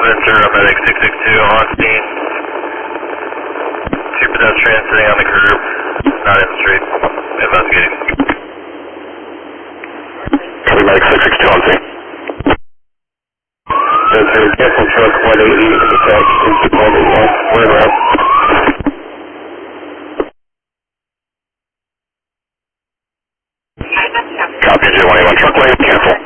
Ventura, medic 662 on scene. Two pedestrians sitting on the curb, not in the street. Investigating. Copy, medic 662 on scene. Ventura, cancel truck 180, attached into 181, we're around. Copy, J181 truck lane, cancel.